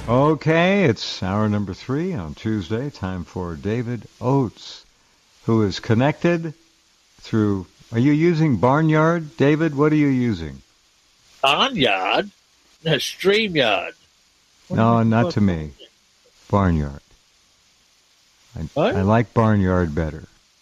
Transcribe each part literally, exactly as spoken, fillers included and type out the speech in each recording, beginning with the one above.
Okay, it's hour number three on Tuesday. Time for David Oates, who is connected through... Are you using Barnyard? David, what are you using? Barnyard? No, StreamYard. What No, not to me. Barnyard. I, I like Barnyard better.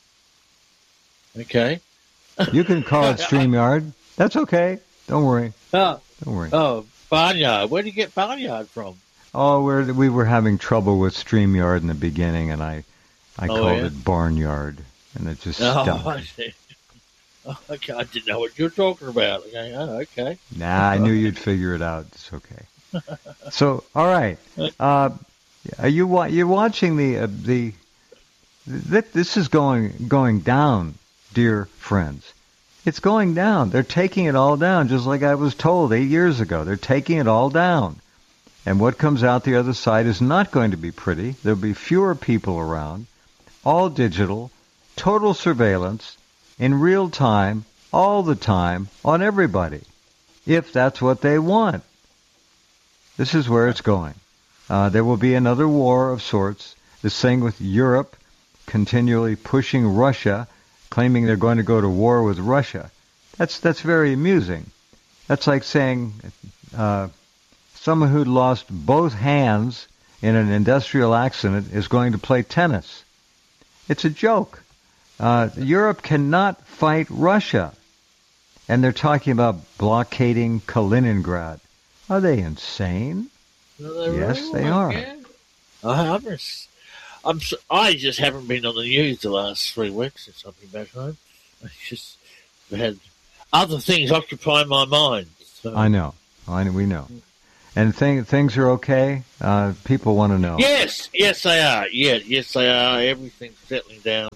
Okay. You can call it StreamYard. That's okay. Don't worry. Oh, Don't worry. oh, Barnyard. Where did you get Barnyard from? Oh, we're, we were having trouble with StreamYard in the beginning, and I, I Oh, called yeah? it Barnyard, and it just Oh, stuck. I see. Oh, okay, I didn't know what you were talking about. Okay, oh, okay. Nah, I knew you'd figure it out. It's okay. So, all right. Uh, are you wa- you're watching the uh, the th- this is going going down, dear friends. It's going down. They're taking it all down, just like I was told eight years ago. They're taking it all down. And what comes out the other side is not going to be pretty. There'll be fewer people around, all digital, total surveillance, in real time, all the time, on everybody, if that's what they want. This is where it's going. Uh, there will be another war of sorts. This thing with Europe continually pushing Russia, claiming they're going to go to war with Russia. That's that's very amusing. That's like saying uh, someone who'd lost both hands in an industrial accident is going to play tennis. It's a joke. Uh, Europe cannot fight Russia. And they're talking about blockading Kaliningrad. Are they insane? No, they Yes, really they won't, are. yeah. I, I'm, just- I'm, so- I just haven't been on the news the last three weeks since I've been back home. I just had other things occupying my mind. So. I know. I know. We know. And th- things are okay? Uh, people want to know. Yes, yes, they are. Yeah, yes, they are. Everything's settling down.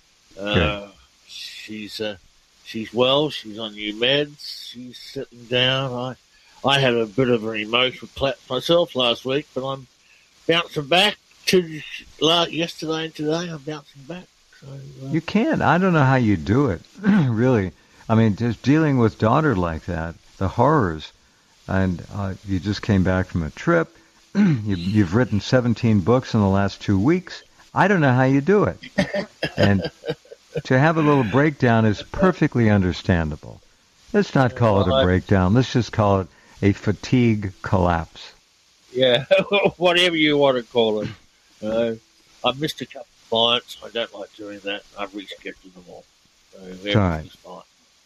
Uh, she's uh, she's well. She's on new meds. She's settling down. I I had a bit of an emotional collapse myself last week, but I'm bouncing back to like yesterday and today. I'm bouncing back. So, uh, You can't. I don't know how you do it, really. I mean, just dealing with daughter like that, the horrors. And uh, you just came back from a trip. you, you've written seventeen books in the last two weeks. I don't know how you do it. And to have a little breakdown is perfectly understandable. Let's not call it a breakdown. Let's just call it a fatigue collapse. yeah, whatever you want to call it. Uh, I missed a couple of clients. I don't like doing that. I've rescheduled them all. So everything's fine.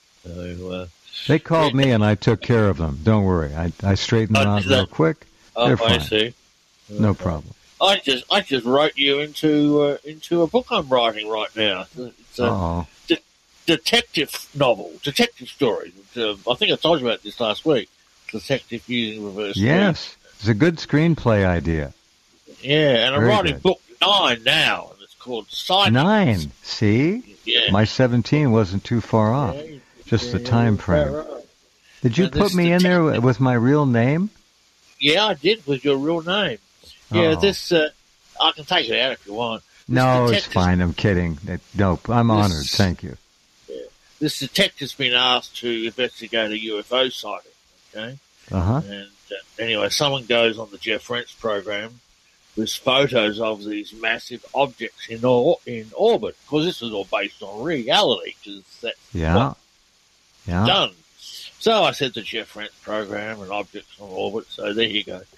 So, uh, They called me and I took care of them. Don't worry. I, I straightened them Oh, out is that- real quick. oh, They're I fine. see. No problem. I just I just wrote you into uh, into a book I'm writing right now. It's a Uh-oh. de- detective novel, detective story. Uh, I think I told you about this last week. Detective using reverse. Yes. It's a good screenplay idea. screen. Yeah, and I'm Very writing good. book nine now, and it's called Sightings. Nine. See? Yeah. My seventeen wasn't too far off. Yeah, Just yeah, the time yeah, frame. right. Did you And put this me in there detective- with my real name? Yeah, I did with your real name. Yeah, Oh. this uh, I can take it out if you want. This No, it's detective's- fine. I'm kidding. It- Nope. I'm This- honored. Thank you. This detective's been asked to investigate a U F O sighting. Okay. Uh-huh. And uh, anyway, someone goes on the Jeff Rense program with photos of these massive objects in or, in orbit, because this is all based on reality, because that's Yeah. what Yeah. done. So I said the Jeff Rense program and objects on orbit. So there you go.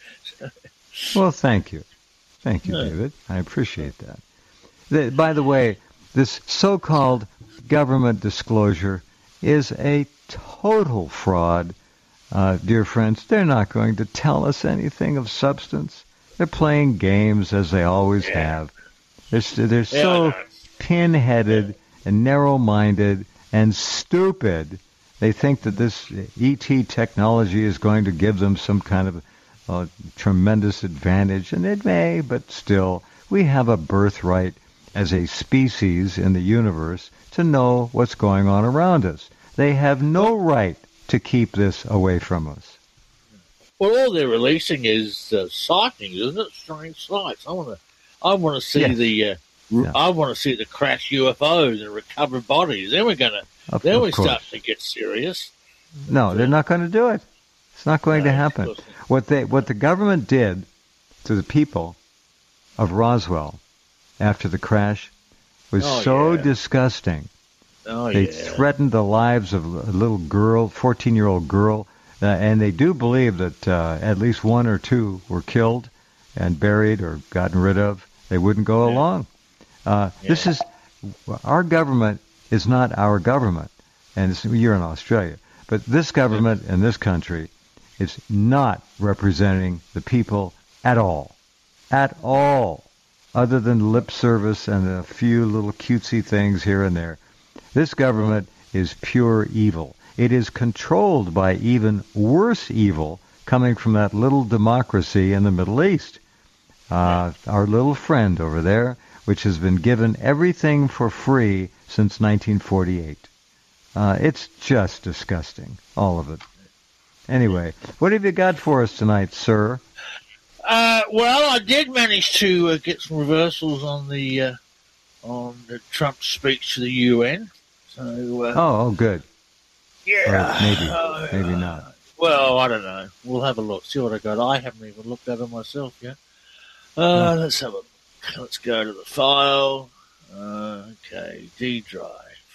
Well, thank you. Thank you, Yeah. David. I appreciate that. The, by the way, this so-called government disclosure is a total fraud, uh, dear friends. They're not going to tell us anything of substance. They're playing games as they always Yeah. have. They're, s- they're Yeah, I so know. pin-headed and narrow-minded and stupid. They think that this E T technology is going to give them some kind of uh, tremendous advantage, and it may, but still, we have a birthright as a species in the universe to know what's going on around us. They have no right to keep this away from us. Well, all they're releasing is uh, sightings, isn't it? Strange sights. I want to, I want to see Yes. the, uh, r- Yeah. I want to see the crashed U F Os and recovered bodies. Then we're gonna, Of, then of we course. start to get serious. No, they're not going to do it. It's not going to No, of happen. course not. What they, what the government did to the people of Roswell after the crash was Oh, so yeah. disgusting. Oh, They yeah. threatened the lives of a little girl, fourteen-year-old girl, uh, and they do believe that uh, at least one or two were killed and buried or gotten rid of. They wouldn't go Yeah. along. Uh, Yeah. This is our government is not our government, and it's, you're in Australia, but this government in this country is not representing the people at all, at all, other than lip service and a few little cutesy things here and there. This government is pure evil. It is controlled by even worse evil coming from that little democracy in the Middle East. Uh, our little friend over there, which has been given everything for free since nineteen forty-eight. Uh, it's just disgusting, all of it. Anyway, what have you got for us tonight, sir? Uh, well, I did manage to uh, get some reversals on the uh, on the Trump speech to the U N. So, uh, Oh, oh, good. yeah, Or maybe, uh, maybe not. Well, I don't know. We'll have a look. See what I got. I haven't even looked at it myself yet. Uh, No. Let's have a. Let's go to the file. Uh, okay, D drive,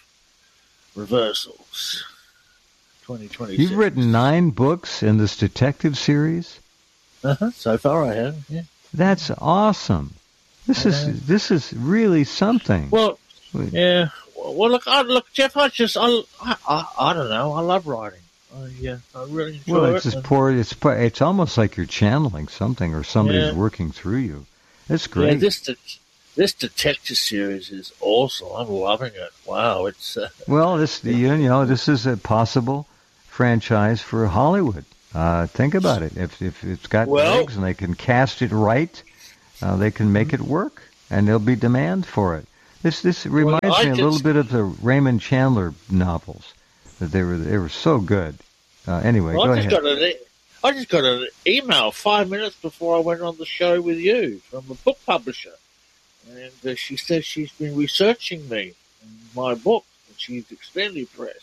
reversals, twenty twenty-six. You've written nine books in this detective series? Uh-huh. So far, I have. Yeah. That's awesome. This I is know. this is really something. Well, yeah. Well, look, I, look, Jeff. I just, I, I, I, I don't know. I love writing. I, yeah, I really enjoy Well, it. it's just and- poor. It's po- it's almost like you're channeling something, or somebody's Yeah. working through you. It's Yeah, great. this de- this detective series is awesome. I'm loving it. Wow, it's uh, Well, this you know this is a possible franchise for Hollywood. Uh, think about it. If if it's got Well- legs and they can cast it right, uh, they can make it work, and there'll be demand for it. This this reminds I me a little just- bit of the Raymond Chandler novels. That they were they were so good. Uh, anyway, well, go I just ahead. got an e- I just got an email five minutes before I went on the show with you from a book publisher, and uh, she said she's been researching me and my book, and she's extremely impressed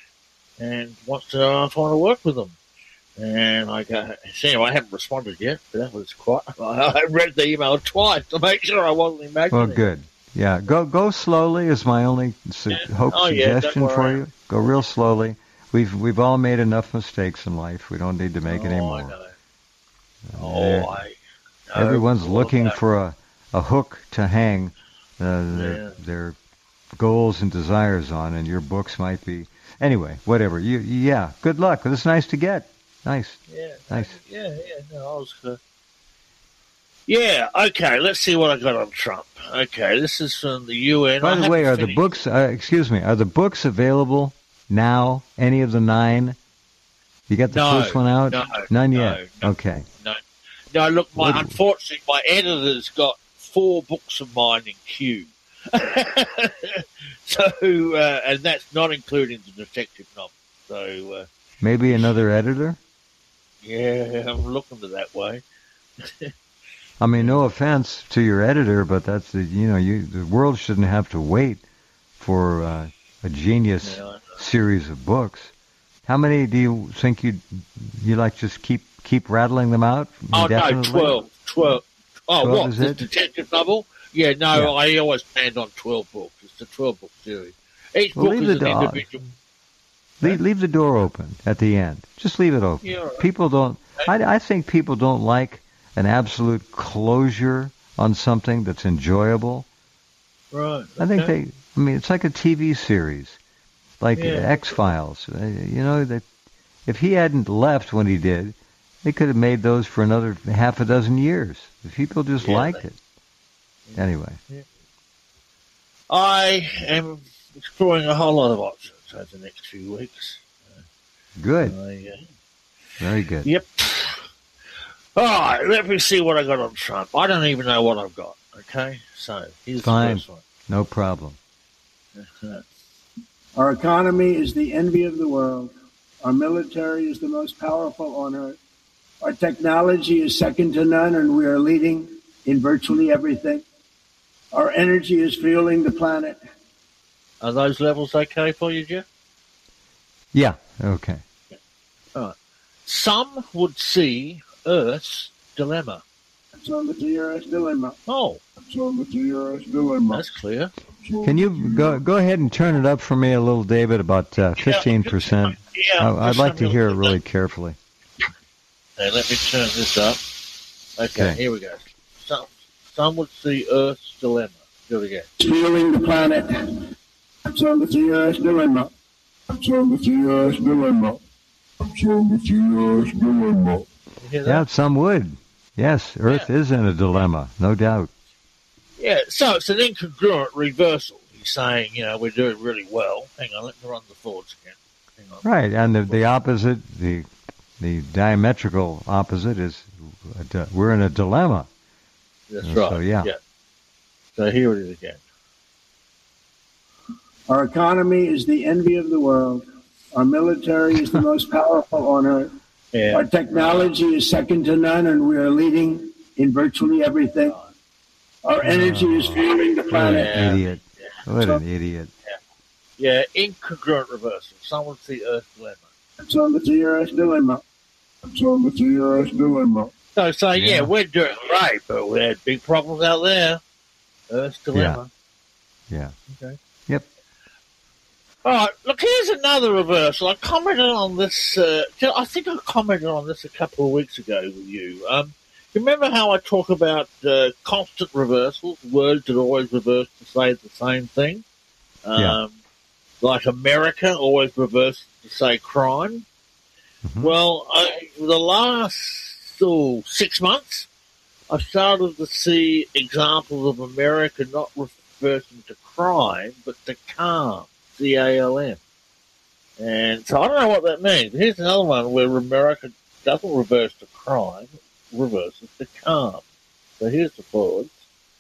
and wants to know if I want to work with them. And I go, see, I haven't responded yet, but that was quite. I read the email twice to make sure I wasn't imagining. Well, good. Yeah, go go slowly is my only su- Yeah. hope Oh, yeah, don't suggestion for worry. you. Go real slowly. We've we've all made enough mistakes in life. We don't need to make oh, any I more. know. Uh, Oh, I. know Everyone's all looking about- for a, a hook to hang uh, their Yeah. their goals and desires on, and your books might be. Anyway, whatever. You yeah. Good luck. It's nice to get. Nice. Yeah. Nice. Yeah, yeah. No, I was. Uh, yeah. Okay. Let's see what I got on Trump. Okay, this is from the U N. By I the way, haven't are the finished- books? Uh, excuse me. Are the books available now? Any of the nine? You got the No, first one out? no, None no, yet. no. Okay. No, look. My What- unfortunately, my editor's got four books of mine in queue. so, uh, and that's not including the detective novel. So, uh, Maybe another editor. yeah, I'm looking at that way. I mean, no offense to your editor, but that's the you know you the world shouldn't have to wait for uh, a genius Yeah, I know. series of books. How many do you think you you like just keep keep rattling them out? Oh, no, indefinitely? twelve. twelve. Oh, twelve what? is The it? detective novel? Yeah, no, Yeah. I always planned on twelve books. It's a twelve-book series. Each Well, book leave is the an dog. individual. Leave, leave the door open at the end. Just leave it open. Yeah, all right. People don't. I, I think people don't like an absolute closure on something that's enjoyable. Right. I think okay. they. I mean, it's like a T V series, like Yeah. X Files. Uh, you know that if he hadn't left when he did, they could have made those for another half a dozen years. If people just Yeah, liked they- it. Anyway, I am exploring a whole lot of options over the next few weeks. good, I, uh, very good. Yep. All right, let me see what I got on Trump. I don't even know what I've got. Okay, so here's Fine. the first No problem. one. Our economy is the envy of the world. Our military is the most powerful on earth. Our technology is second to none, and we are leading in virtually everything. Our energy is fueling the planet. Are those levels okay for you, Jeff? Yeah. Okay. Some would see Earth's dilemma. It's on the T R S dilemma. Oh, It's on the T R S dilemma. that's clear. Can you go go ahead and turn it up for me a little, David, about uh, fifteen percent? Yeah, I, I'd like to hear it really carefully. Okay, let me turn this up. Okay, Okay. here we go. Some, some would see Earth's dilemma. Do it again. Stealing the planet. It's on the T R S dilemma. It's on the T R S dilemma. It's on the T R S dilemma. You hear Yeah, that? some would. Yes, Earth is in a dilemma, no doubt. Yeah, so it's an incongruent reversal. He's saying, you know, we're doing really well. Hang on, let me run the forwards again. Hang on. Right, and the, the opposite, the the diametrical opposite is a di- we're in a dilemma. That's So, right. yeah. So here it is again. Our economy is the envy of the world. Our military is the most powerful on earth. Yeah. Our technology is second to none, and we are leading in virtually everything. Our energy is fueling the What planet. Yeah. an idiot. What an idiot. Yeah, incongruent reversal. Some would see Earth's dilemma. It's on the T R S dilemma. It's on the T R S dilemma. So say, yeah. Yeah. we're doing great, but we had big problems out there. Earth's dilemma. Yeah. Okay. Yep. All right, look, here's another reversal. I commented on this, uh, I think I commented on this a couple of weeks ago with you. Um, you remember how I talk about uh, constant reversals, words that always reverse to say the same thing? Um, Yeah. Like America always reversed to say crime. Mhm. Well, I, the last oh, six months, I've started to see examples of America not reversing to crime, but to calm, C A L M. And so I don't know what that means. Here's another one where America doesn't reverse to crime, it reverses to calm. So here's the forwards.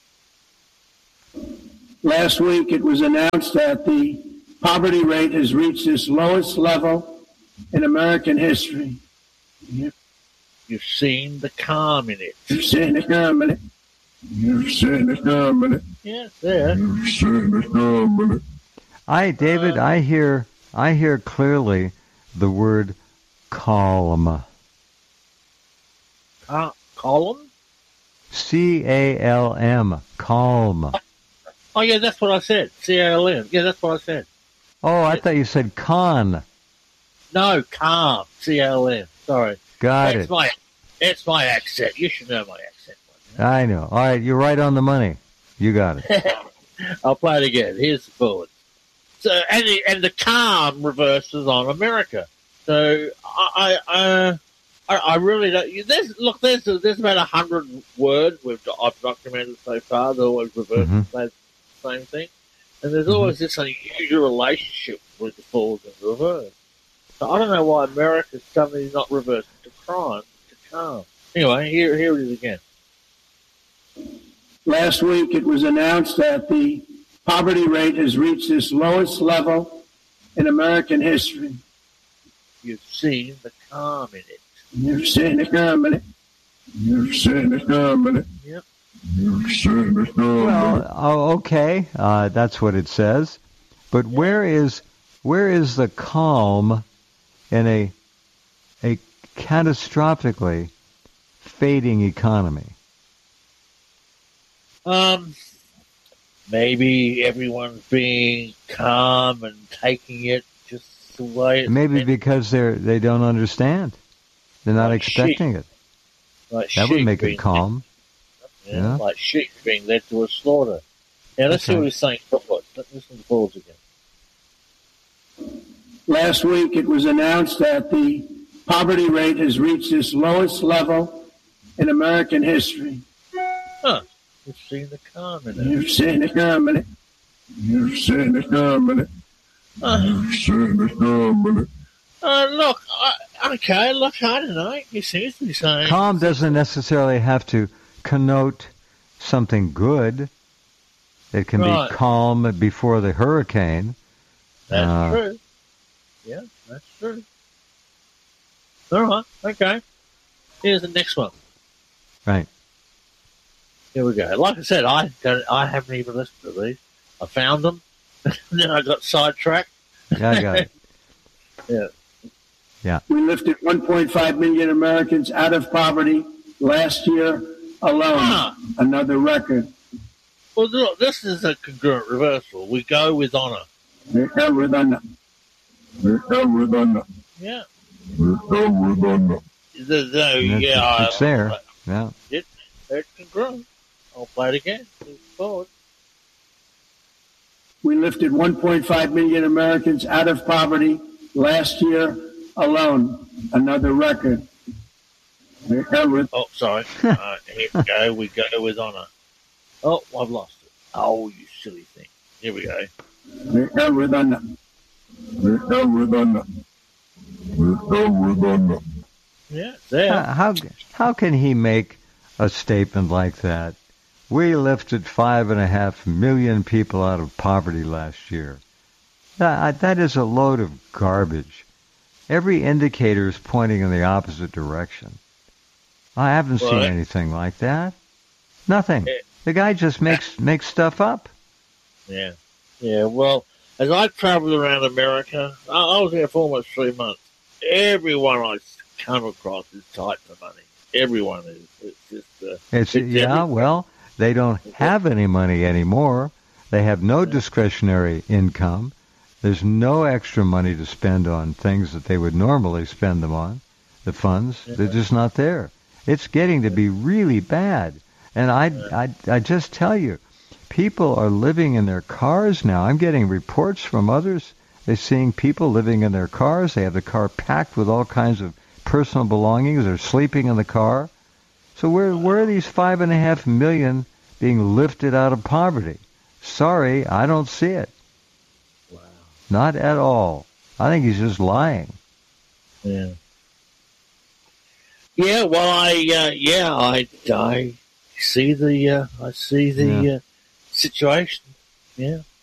Last week, it was announced that the poverty rate has reached its lowest level in American history. You've seen the calm in it. You've seen it coming. You've seen it coming. Yeah, it's there. You've seen it coming. I, David, I hear, I hear clearly the word calm. Uh, column? C A L M, calm. Oh, yeah, that's what I said. C A L M. Yeah, that's what I said. Oh, I thought you said con. No, calm. C A L M. Sorry. Got That's it. my, that's my accent. You should know my accent. I know. All right, you're right on the money. You got it. I'll play it again. Here's the forward. So, and the, and the calm reverses on America. So, I, I, uh, I, I really don't. There's, look, there's there's about a hundred words we've I've documented so far that always reverse Mhm. the same thing, and there's Mhm. always this unusual relationship with the forward and the reverse. So I don't know why America's suddenly not reversing to crime to calm. Anyway, here here it is again. Last week, it was announced that the poverty rate has reached its lowest level in American history. You've seen the calm in it. You've seen it coming. You've seen it coming. Yep. You've seen it coming. Well, oh, okay, uh, that's what it says. But where is where is the calm in a a catastrophically fading economy? Um, maybe everyone's being calm and taking it just the way it's Maybe meant, because they're they don't understand. They're not Like expecting it. like That would sheep make being it calm. led, Yeah. like sheep being led to a slaughter. Now let's see Okay. what he's saying. Forward. Let's listen to the forwards again. Last week, it was announced that the poverty rate has reached its lowest level in American history. Huh? We've seen the calm in it. You've seen it coming. You've seen it coming. Uh, You've seen it coming. uh, look, I, okay, look, I don't know. He seems to be saying Calm doesn't necessarily have to connote something good. It can Right. be calm before the hurricane. that's uh, true. Yeah, that's true. All right, okay. Here's the next one. Right. Here we go. Like I said, I don't, I haven't even listened to these. I found them, then I got sidetracked. Yeah, I got it. Yeah. We lifted one point five million Americans out of poverty last year alone, Huh. another record. Well, look, this is a congruent reversal. We go with honor. The hell with honor. The hell with honor. Yeah. The hell with honor. There's no, It's- yeah. it's I- there. I- Yeah. It, it's congruent. I'll play it again. Move forward. We lifted one point five million Americans out of poverty last year alone, another record. The hell with Oh, sorry. uh, here we go. We go with honor. Oh, I've lost it. Oh, you silly thing. Here we go. the hell with honor. The hell with honor. The hell with honor. Yeah, it's there. How, how how can he make a statement like that? We lifted five and a half million people out of poverty last year. That, that is a load of garbage. Every indicator is pointing in the opposite direction. I haven't Well, seen that- anything like that. Nothing. Eh. The guy just makes makes stuff up. Yeah. Yeah, well, as I traveled around America, I, I was there for almost three months. Everyone I come across is tight for money. Everyone is. It's just, uh, It's, It's yeah, everywhere. well, they don't have any money anymore. They have no discretionary income. There's no extra money to spend on things that they would normally spend them on. The funds, they're just not there. It's getting to be really bad. And I, I, I just tell you, people are living in their cars now. I'm getting reports from others. They're seeing people living in their cars. They have the car packed with all kinds of personal belongings. They're sleeping in the car. So where where are these five and a half million being lifted out of poverty? Sorry, I don't see it. wow. Not at all. I think he's just lying. Yeah. Yeah, well, I, uh, yeah, I, I see the, uh, I see the, Yeah. uh, situation. Yeah.